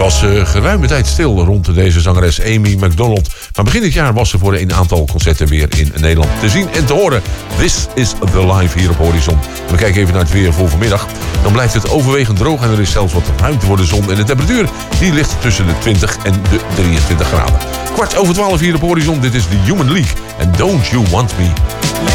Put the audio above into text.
was geruime tijd stil rond deze zangeres Amy Macdonald. Maar begin dit jaar was ze voor een aantal concerten weer in Nederland te zien en te horen. This is the live hier op Horizon. En we kijken even naar het weer voor vanmiddag. Dan blijft het overwegend droog en er is zelfs wat ruimte voor de zon. En de temperatuur die ligt tussen de 20 en de 23 graden. 11:15 hier op Horizon. Dit is The Human League. En Don't You Want Me.